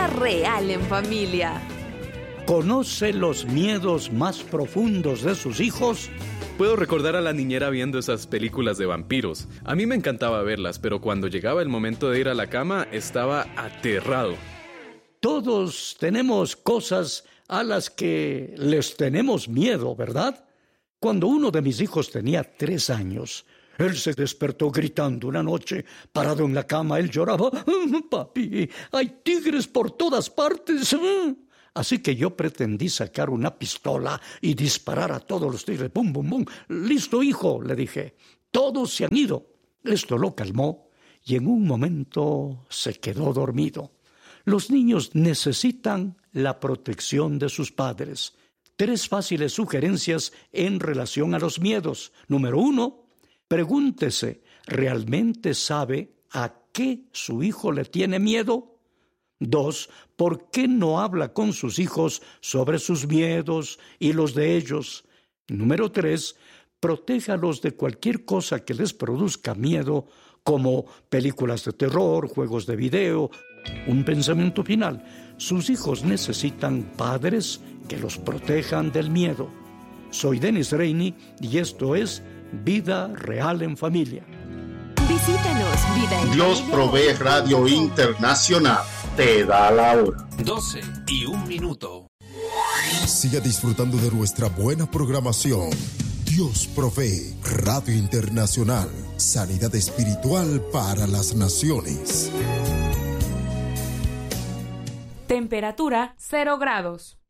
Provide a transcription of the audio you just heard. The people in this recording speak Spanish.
Vida real en familia. ¿Conoce los miedos más profundos de sus hijos? Puedo recordar a la niñera viendo esas películas de vampiros. A mí me encantaba verlas, pero cuando llegaba el momento de ir a la cama, estaba aterrado. Todos tenemos cosas a las que les tenemos miedo, ¿verdad? Cuando uno de mis hijos tenía 3 años, él se despertó gritando una noche. Parado en la cama, él lloraba. «Papi, hay tigres por todas partes». Así que yo pretendí sacar una pistola y disparar a todos los tigres. ¡Pum, pum, pum! «Listo, hijo», le dije. «Todos se han ido». Esto lo calmó y en un momento se quedó dormido. Los niños necesitan la protección de sus padres. 3 fáciles sugerencias en relación a los miedos. Número 1, pregúntese, ¿realmente sabe a qué su hijo le tiene miedo? 2, ¿por qué no habla con sus hijos sobre sus miedos y los de ellos? Número 3, protéjalos de cualquier cosa que les produzca miedo, como películas de terror, juegos de video. Un pensamiento final: sus hijos necesitan padres que los protejan del miedo. Soy Dennis Reini y esto es Vida Real en Familia. Visítanos, Vida en Dios Familia. provee Radio Internacional. Te da la hora. 12:01. Siga disfrutando de nuestra buena programación. Dios provee Radio Internacional. Sanidad espiritual para las naciones. Temperatura 0 grados.